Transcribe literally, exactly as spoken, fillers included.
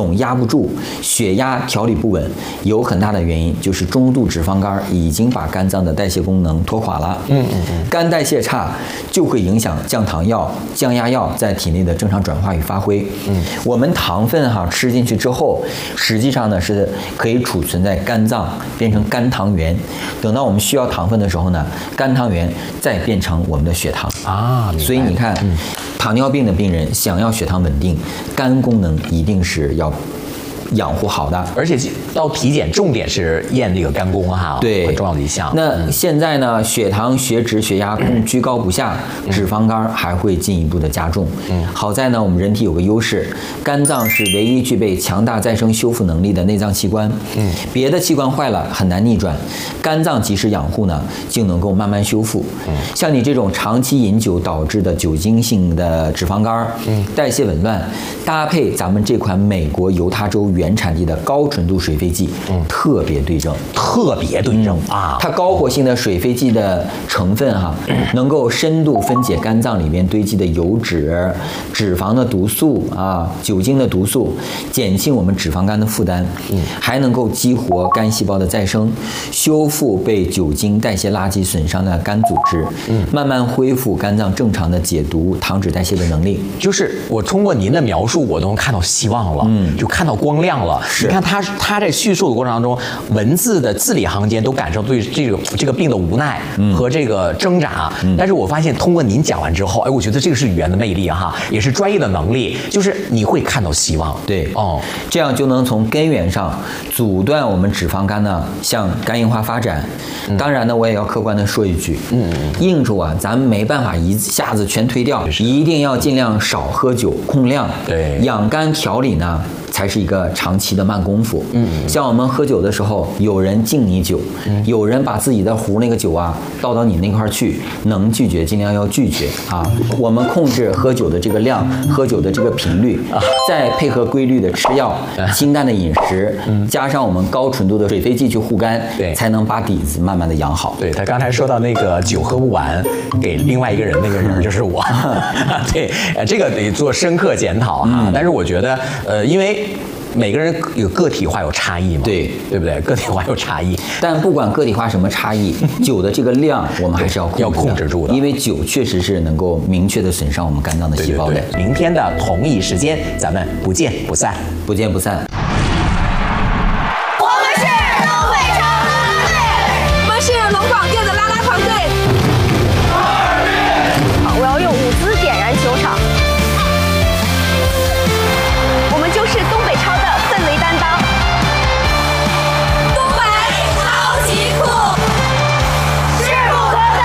总压不住，血压调理不稳，有很大的原因就是中度脂肪肝已经把肝脏的代谢功能拖垮了。嗯嗯嗯，肝代谢差就会影响降糖药、降压药在体内的正常转化与发挥。嗯，我们糖分哈吃进去之后，实际上呢是可以储存在肝脏，变成肝糖原。等到我们需要糖分的时候呢，肝糖原再变成我们的血糖啊。所以你看，嗯、糖尿病的病人想要血糖稳定，肝功能一定是要养护好的， 而且到体检重点是验这个肝功哈， 对， 很重要的一项。 那现在呢，血糖、血脂、血压居高不下，脂肪肝还会进一步的加重。嗯，好在呢，我们人体有个优势，肝脏是唯一具备强大再生修复能力的内脏器官。嗯，别的器官坏了很难逆转，肝脏及时养护呢，就能够慢慢修复。嗯，像你这种长期饮酒导致的酒精性的脂肪肝，嗯，代谢紊乱，搭配咱们这款美国犹他州原产地的高纯度水肺剂，嗯，特别对症， 特别对症、嗯、啊！ 它高活性的水肺剂的成分哈、啊，能够深度分解肝脏里面堆积的油脂、脂肪的毒素啊、酒精的毒素，减轻我们脂肪肝的负担，嗯，还能够激活肝细胞的再生，修复被酒精代谢垃圾损伤的肝组织，嗯，慢慢恢复肝脏正常的解毒、糖脂代谢的能力。 就是我通过您的描述，我都能看到希望了，嗯，就看到光亮了。你看他他在叙述的过程当中，文字的字里行间都感受对这个这个病的无奈和这个挣扎。嗯、但是我发现通过您讲完之后，哎，我觉得这个是语言的魅力哈，也是专业的能力，就是你会看到希望。 对，哦，这样就能从根源上阻断我们脂肪肝呢向肝硬化发展。嗯、当然呢，我也要客观的说一句，嗯，应酬啊，咱们没办法一下子全推掉，一定要尽量少喝酒，控量。 对， 养肝调理呢，才是一个长期的慢功夫。嗯，像我们喝酒的时候，有人敬你酒，嗯、有人把自己的壶那个酒啊倒到你那块去，能拒绝尽量要拒绝啊。我们控制喝酒的这个量，喝酒的这个频率，再配合规律的吃药、清淡的饮食，加上我们高纯度的水肺剂去护肝，对，才能把底子慢慢的养好。 对，他刚才说到那个酒喝不完，给另外一个人，那个人就是我。对，这个得做深刻检讨啊。嗯、但是我觉得，呃，因为每个人有个体化有差异嘛， 对对不对？个体化有差异， 但不管个体化什么差异，酒的这个量我们还是要控制要控制住的， 因为酒确实是能够明确的损伤我们肝脏的细胞的。 对对对，明天的同一时间，咱们不见不散， 不见不散。